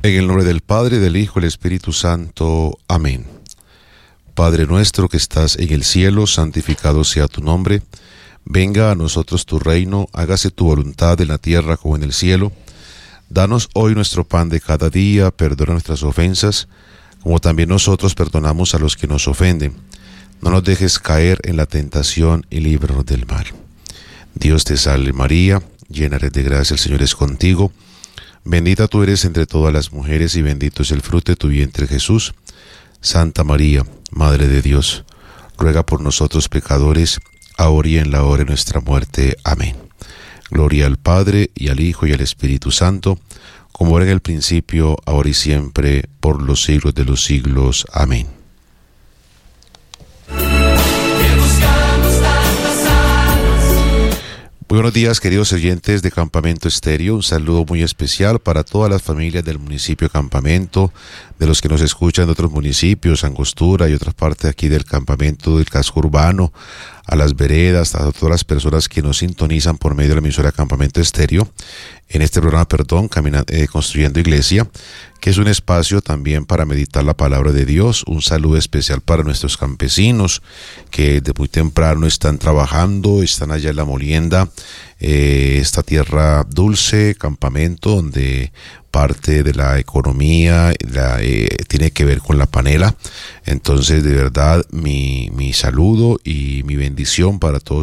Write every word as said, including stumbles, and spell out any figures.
En el nombre del Padre, del Hijo y del Espíritu Santo. Amén. Padre nuestro que estás en el cielo, santificado sea tu nombre. Venga a nosotros tu reino, hágase tu voluntad en la tierra como en el cielo. Danos hoy nuestro pan de cada día, perdona nuestras ofensas, como también nosotros perdonamos a los que nos ofenden. No nos dejes caer en la tentación y líbranos del mal. Dios te salve María, llena eres de gracia, el Señor es contigo. Bendita tú eres entre todas las mujeres y bendito es el fruto de tu vientre Jesús. Santa María, Madre de Dios, ruega por nosotros pecadores, ahora y en la hora de nuestra muerte. Amén. Gloria al Padre, y al Hijo, y al Espíritu Santo, como era en el principio, ahora y siempre, por los siglos de los siglos. Amén. Muy buenos días, queridos oyentes de Campamento Estéreo. Un saludo muy especial para todas las familias del municipio Campamento, de los que nos escuchan de otros municipios, Angostura y otras partes aquí del campamento, del casco urbano, a las veredas, a todas las personas que nos sintonizan por medio de la emisora Campamento Estéreo. En este programa, perdón, camina, eh, Construyendo Iglesia, que es un espacio también para meditar la palabra de Dios. Un saludo especial para nuestros campesinos que de muy temprano están trabajando, están allá en la molienda, eh, esta tierra dulce, campamento, donde parte de la economía la, eh, tiene que ver con la panela. Entonces, de verdad, mi, mi saludo y mi bendición para todos